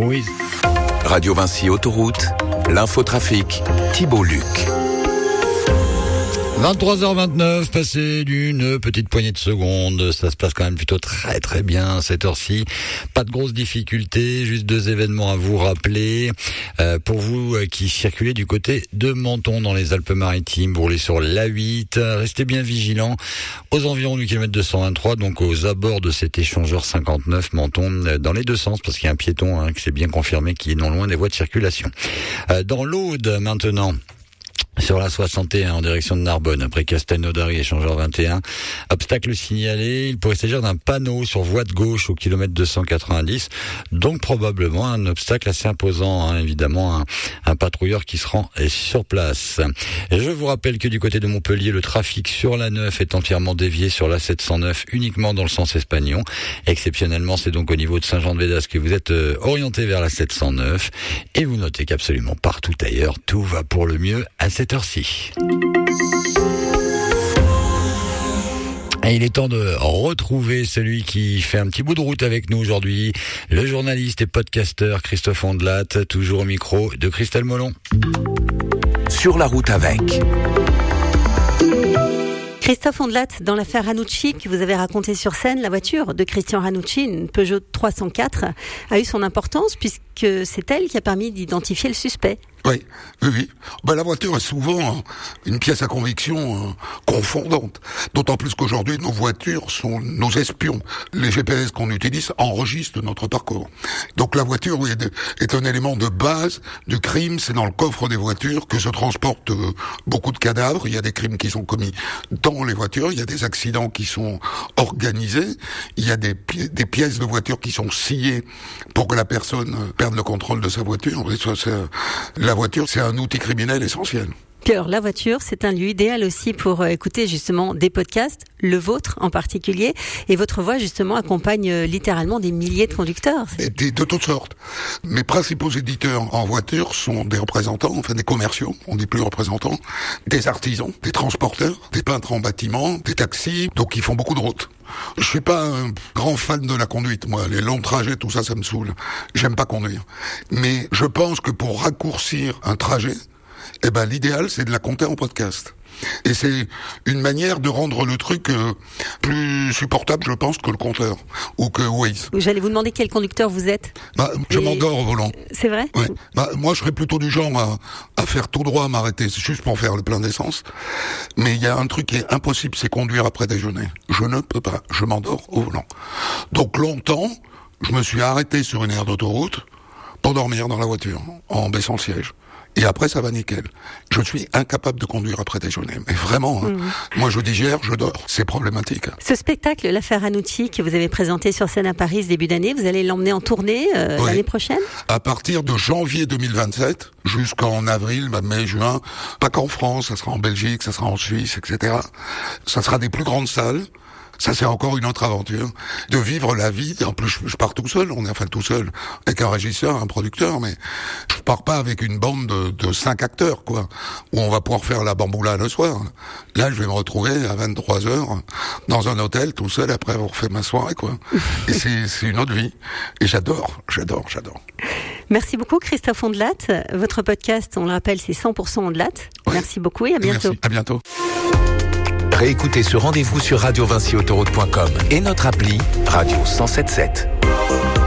Oui. Radio Vinci Autoroute, l'infotrafic, Thibault Luc. 23h29, passé d'une petite poignée de secondes, ça se passe quand même plutôt très très bien à cette heure-ci. Pas de grosses difficultés, juste 2 événements à vous rappeler. Pour vous qui circulez du côté de Menton dans les Alpes-Maritimes, vous roulez sur l'A8, restez bien vigilants aux environs du kilomètre 223, donc aux abords de cet échangeur 59 Menton, dans les deux sens, parce qu'il y a un piéton qui s'est bien confirmé qui est non loin des voies de circulation. Dans l'Aude maintenant, sur la 61 en direction de Narbonne, après Castelnaudary, échangeur 21. Obstacle signalé, il pourrait s'agir d'un panneau sur voie de gauche au kilomètre 290, donc probablement un obstacle assez imposant, évidemment, un patrouilleur qui se rend sur place. Et je vous rappelle que du côté de Montpellier, le trafic sur la 9 est entièrement dévié sur la 709, uniquement dans le sens Espagnon. Exceptionnellement, c'est donc au niveau de Saint-Jean-de-Védas que vous êtes orienté vers la 709, et vous notez qu'absolument partout ailleurs, tout va pour le mieux à cette heure-ci. Et il est temps de retrouver celui qui fait un petit bout de route avec nous aujourd'hui, le journaliste et podcasteur Christophe Ondelat, toujours au micro de Christelle Molon. Sur la route avec Christophe Ondelat, dans l'affaire Ranucci que vous avez racontée sur scène, la voiture de Christian Ranucci, une Peugeot 304, a eu son importance puisque c'est elle qui a permis d'identifier le suspect. Oui. La voiture est souvent une pièce à conviction confondante. D'autant plus qu'aujourd'hui, nos voitures sont nos espions. Les GPS qu'on utilise enregistrent notre parcours. Donc la voiture est un élément de base du crime. C'est dans le coffre des voitures que se transportent beaucoup de cadavres. Il y a des crimes qui sont commis dans les voitures. Il y a des accidents qui sont organisés. Il y a des pièces de voiture qui sont sciées pour que la personne perde le contrôle de sa voiture. Et ça, la voiture, c'est un outil criminel essentiel. Alors, la voiture, c'est un lieu idéal aussi pour écouter justement des podcasts, le vôtre en particulier, et votre voix justement accompagne littéralement des milliers de conducteurs. Et de toutes sortes. Mes principaux éditeurs en voiture sont des représentants, des commerciaux, on dit plus représentants, des artisans, des transporteurs, des peintres en bâtiment, des taxis, donc ils font beaucoup de routes. Je suis pas un grand fan de la conduite, moi. Les longs trajets, tout ça, ça me saoule. J'aime pas conduire. Mais je pense que pour raccourcir un trajet, l'idéal, c'est de la compter en podcast. Et c'est une manière de rendre le truc plus supportable, je pense, que le compteur ou que Waze. J'allais vous demander quel conducteur vous êtes. Je m'endors au volant. C'est vrai ? Ouais. Moi, je serais plutôt du genre à faire tout droit, à m'arrêter, c'est juste pour faire le plein d'essence. Mais il y a un truc qui est impossible, c'est conduire après déjeuner. Je ne peux pas. Je m'endors au volant. Donc longtemps, je me suis arrêté sur une aire d'autoroute pour dormir dans la voiture, en baissant le siège. Et après, ça va nickel. Je suis incapable de conduire après déjeuner. Mais vraiment, moi je digère, je dors. C'est problématique. Ce spectacle, l'affaire Ranucci, que vous avez présenté sur scène à Paris ce début d'année, vous allez l'emmener en tournée l'année prochaine ? À partir de janvier 2027, jusqu'en avril, mai, juin, pas qu'en France, ça sera en Belgique, ça sera en Suisse, etc. Ça sera des plus grandes salles. Ça, c'est encore une autre aventure. De vivre la vie. En plus, je pars tout seul. On est tout seul. Avec un régisseur, un producteur, mais je pars pas avec une bande de 5 acteurs, quoi. Où on va pouvoir faire la bamboula le soir. Là, je vais me retrouver à 23h dans un hôtel, tout seul, après avoir fait ma soirée, quoi. Et c'est une autre vie. Et j'adore. Merci beaucoup, Christophe Ondelat. Votre podcast, on le rappelle, c'est 100% Ondelat. Ouais. Merci beaucoup et à bientôt. Merci. À bientôt. Réécoutez ce rendez-vous sur radiovinciautoroute.com et notre appli Radio 107.7.